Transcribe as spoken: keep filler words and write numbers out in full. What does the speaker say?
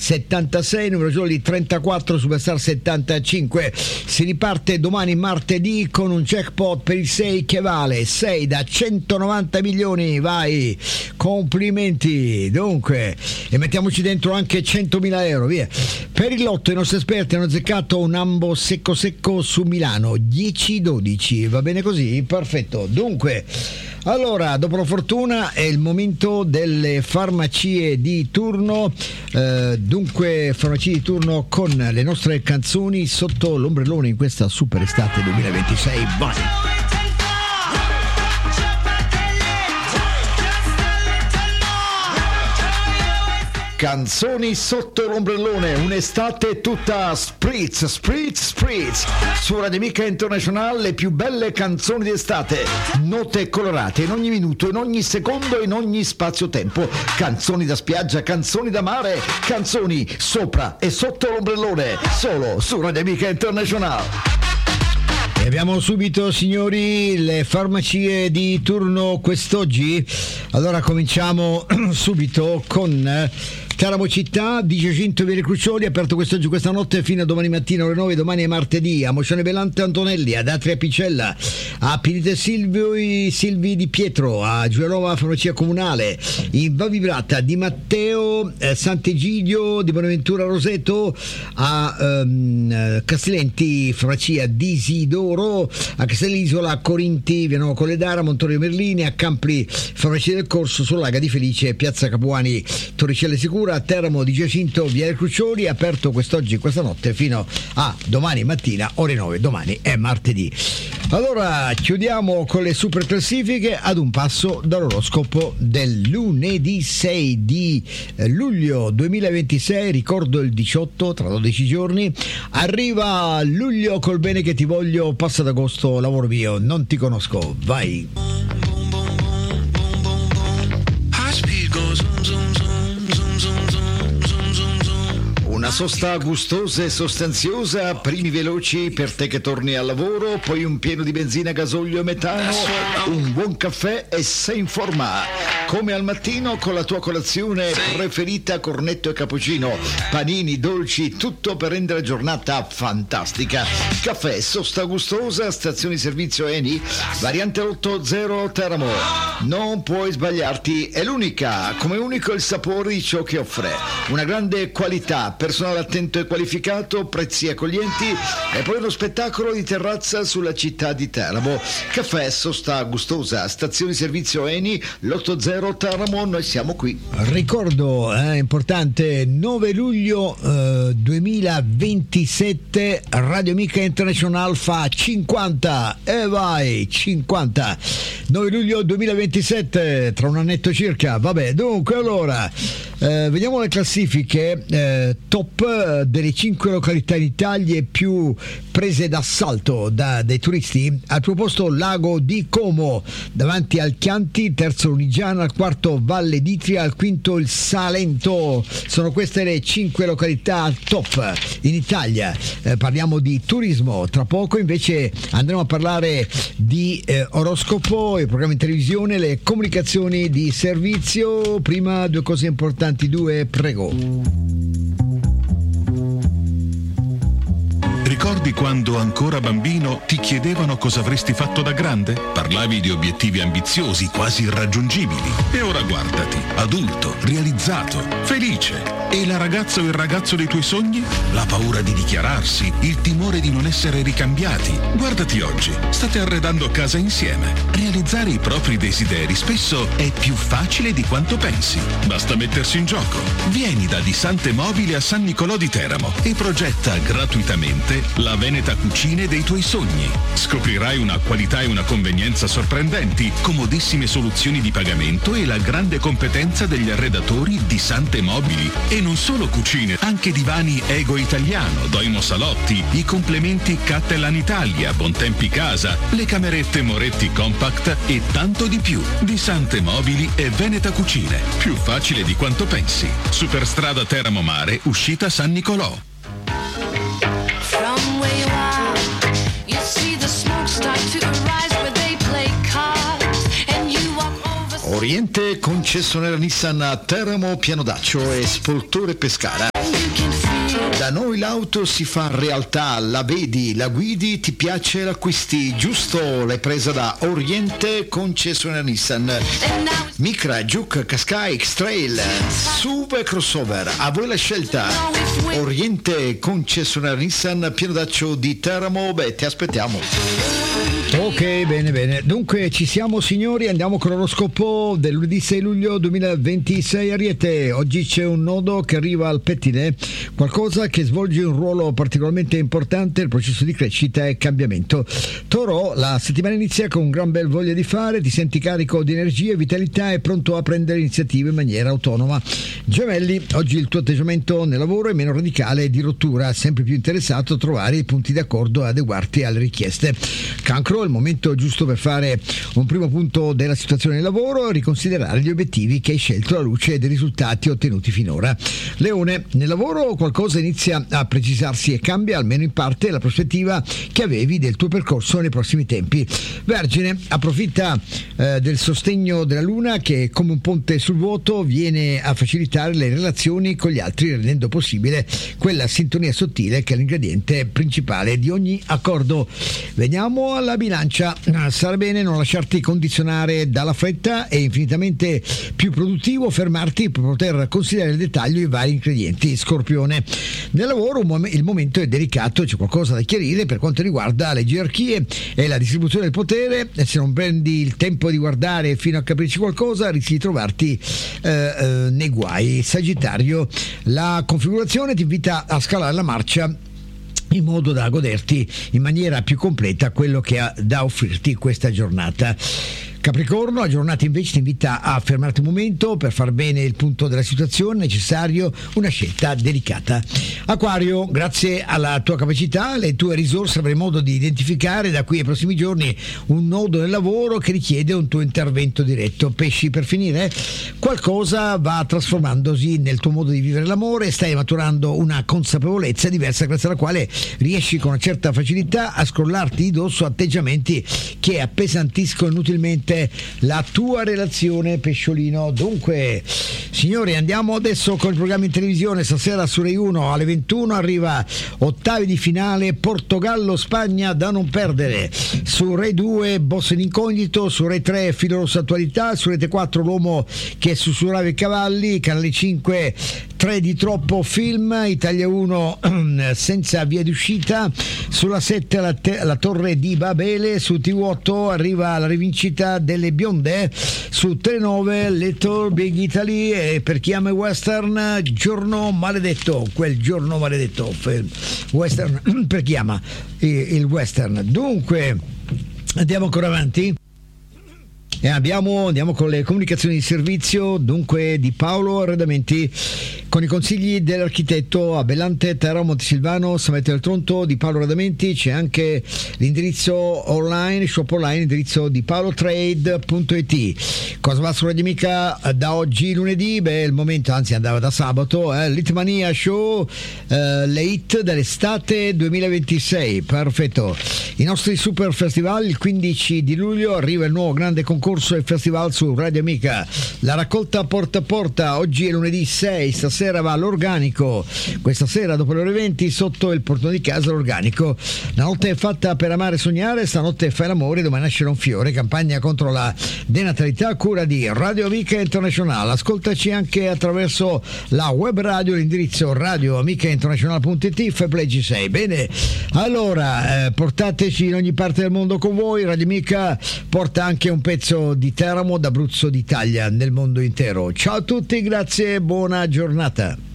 settantasei, numero giorni trentaquattro, Superstar settantacinque. Si riparte domani martedì con un jackpot per il sei che vale sei da centonovanta milioni. Vai, complimenti. Dunque, e mettiamoci dentro anche centomila euro, via. Per il lotto i nostri esperti hanno azzeccato un ambo secco secco su Milano, dieci dodici, va bene così? Perfetto. Dunque, allora, dopo la fortuna è il momento delle farmacie di turno. Eh, dunque, farmacie di turno con le nostre canzoni sotto l'ombrellone in questa super estate duemilaventisei. Vai! Canzoni sotto l'ombrellone, un'estate tutta spritz, spritz, spritz. Su Radio Amica International le più belle canzoni d'estate, note colorate in ogni minuto, in ogni secondo, in ogni spazio-tempo. Canzoni da spiaggia, canzoni da mare, canzoni sopra e sotto l'ombrellone, solo su Radio Amica International. E abbiamo subito, signori, le farmacie di turno quest'oggi. Allora cominciamo subito con Teramo Città di Giacinto Viale Crucioli, aperto quest'oggi, questa notte fino a domani mattina ore nove, domani è martedì. A Mocione Belante Antonelli, ad Atria Picella, a Pinite Silvio Silvi di Pietro, a Giulianova Farmacia Comunale, in Vavibrata di Matteo eh, Sant'Egidio di Bonaventura Roseto, a ehm, Castellenti Farmacia di Isidoro, a Castellisola Corinti Vianova Colledara, Montorio Merlini, a Campli Farmacia del Corso, Solaga di Felice, Piazza Capuani Torricelle Sicura, a Teramo di Giacinto Viale Crucioli, aperto quest'oggi, questa notte fino a domani mattina ore nove, domani è martedì. Allora chiudiamo con le super classifiche ad un passo dall'oroscopo del lunedì sei di luglio duemilaventisei, ricordo il diciotto, tra dodici giorni arriva luglio col bene che ti voglio, passa d'agosto lavoro mio, non ti conosco, vai. Una sosta gustosa e sostanziosa, primi veloci per te che torni al lavoro, poi un pieno di benzina, gasolio e metano, un buon caffè e sei in forma. Come al mattino con la tua colazione preferita, cornetto e cappuccino, panini, dolci, tutto per rendere la giornata fantastica. Caffè, sosta gustosa, stazione di servizio Eni, variante otto zero Teramo. Non puoi sbagliarti, è l'unica, come unico il sapore di ciò che offre. Una grande qualità, personale attento e qualificato, prezzi accoglienti e poi uno spettacolo di terrazza sulla città di Teramo. Caffè, sosta gustosa, stazione di servizio Eni, l'otto zero Teramo, noi siamo qui. Ricordo, è eh, importante, nove luglio eh, duemilaventisette, Radio Amica International fa cinquanta, e vai, cinquanta. nove luglio duemilaventisette, tra un annetto circa. Vabbè, dunque allora eh, vediamo le classifiche eh, top delle cinque località in Italia più prese d'assalto da, dai turisti. Al tuo posto Lago di Como, davanti al Chianti, terzo Lunigiana, al quarto Valle d'Itria, al quinto il Salento. Sono queste le cinque località top in Italia. Eh, parliamo di turismo, tra poco invece andremo a parlare di eh, oroscopo, il programma in televisione, le comunicazioni di servizio. Prima due cose importanti, due, prego. Ricordi quando ancora bambino ti chiedevano cosa avresti fatto da grande? Parlavi di obiettivi ambiziosi, quasi irraggiungibili. E ora guardati, adulto, realizzato, felice. E la ragazza o il ragazzo dei tuoi sogni? La paura di dichiararsi, il timore di non essere ricambiati. Guardati oggi, state arredando casa insieme. Realizzare i propri desideri spesso è più facile di quanto pensi. Basta mettersi in gioco. Vieni da Disante Mobili a San Nicolò di Teramo e progetta gratuitamente la Veneta Cucine dei tuoi sogni. Scoprirai una qualità e una convenienza sorprendenti, comodissime soluzioni di pagamento e la grande competenza degli arredatori di Sante Mobili. E non solo cucine, anche divani Ego Italiano, Doimo Salotti, i complementi Cattelan Italia, Bontempi Casa, le camerette Moretti Compact e tanto di più. Di Sante Mobili e Veneta Cucine. Più facile di quanto pensi. Superstrada Teramo Mare, uscita San Nicolò. Oriente, concessionaria Nissan a Teramo, Pianodaccio e Spoltore Pescara. Da noi l'auto si fa realtà, la vedi, la guidi, ti piace, l'acquisti, giusto? L'hai presa da Oriente concessionaria Nissan. Micra, Juke, Qashqai, X-Trail, S U V e crossover, a voi la scelta. Oriente concessionaria Nissan, pieno d'accio di Teramo, beh, ti aspettiamo. Ok, bene, bene. Dunque ci siamo signori, andiamo con l'oroscopo del lunedì sei luglio duemilaventisei. Ariete, oggi c'è un nodo che arriva al pettine, qualcosa che svolge un ruolo particolarmente importante nel processo di crescita e cambiamento. Toro, la settimana inizia con un gran bel voglia di fare, ti senti carico di energia e vitalità e pronto a prendere iniziative in maniera autonoma. Gemelli, oggi il tuo atteggiamento nel lavoro è meno radicale e di rottura, sempre più interessato a trovare i punti d'accordo e adeguarti alle richieste. Cancro, il momento giusto per fare un primo punto della situazione del lavoro e riconsiderare gli obiettivi che hai scelto alla luce dei risultati ottenuti finora. Leone, nel lavoro qualcosa inizia a precisarsi e cambia almeno in parte la prospettiva che avevi del tuo percorso nei prossimi tempi. Vergine, approfitta eh, del sostegno della luna che come un ponte sul vuoto viene a facilitare le relazioni con gli altri, rendendo possibile quella sintonia sottile che è l'ingrediente principale di ogni accordo. Veniamo alla bilancia. Sarà bene non lasciarti condizionare dalla fretta, è infinitamente più produttivo fermarti per poter considerare il dettaglio i vari ingredienti. Scorpione, nel lavoro il momento è delicato, c'è qualcosa da chiarire per quanto riguarda le gerarchie e la distribuzione del potere. Se non prendi il tempo di guardare fino a capirci qualcosa rischi di trovarti eh, eh, nei guai. Sagittario, la configurazione ti invita a scalare la marcia in modo da goderti in maniera più completa quello che ha da offrirti questa giornata. Capricorno, la giornata invece ti invita a fermarti un momento per far bene il punto della situazione, necessario una scelta delicata. Acquario, grazie alla tua capacità, le tue risorse avrai modo di identificare da qui ai prossimi giorni un nodo nel lavoro che richiede un tuo intervento diretto. Pesci, per finire, qualcosa va trasformandosi nel tuo modo di vivere l'amore, stai maturando una consapevolezza diversa grazie alla quale riesci con una certa facilità a scrollarti di dosso atteggiamenti che appesantiscono inutilmente la tua relazione, pesciolino. Dunque signori, andiamo adesso con il programma in televisione. Stasera su Rai uno alle ventuno arriva ottavi di finale Portogallo-Spagna da non perdere. Su Rai due Boss in incognito, su Rai tre Filo Rosso Attualità, su Rete quattro L'uomo che sussurrava i cavalli, Canale cinque tre di troppo film, Italia uno senza via d'uscita, sulla sette la, te- la torre di Babele, su T V otto arriva la rivincita delle bionde, su Telenove Little Big Italy e per chi ama il western Giorno Maledetto, quel giorno maledetto western per chi ama il western. Dunque andiamo ancora avanti. E abbiamo, andiamo con le comunicazioni di servizio, dunque di Paolo Arredamenti, con i consigli dell'architetto a Bellante, Teramo, Montesilvano, San Meteo del Tronto di Paolo Arredamenti. C'è anche l'indirizzo online, shop online, l'indirizzo di paolotrade punto it. Cosa va su Radio Amica da oggi lunedì? Beh, il momento, anzi andava da sabato, eh, l'Hitmania Show, eh, le hit dell'estate duemilaventisei, perfetto. I nostri super festival, il quindici di luglio arriva il nuovo grande concorso e festival su Radio Amica, la raccolta porta a porta. Oggi è lunedì sei, stasera va l'organico, questa sera dopo le ore venti sotto il portone di casa l'organico. La notte è fatta per amare e sognare, stanotte fai l'amore, domani nascerà un fiore, campagna contro la denatalità a cura di Radio Amica International. Ascoltaci anche attraverso la web radio, l'indirizzo radio amica international punto it, F Play G sei. Bene, allora eh, portateci in ogni parte del mondo con voi. Radio Amica porta anche un pezzo di Teramo, d'Abruzzo, d'Italia nel mondo intero. Ciao a tutti, grazie e buona giornata.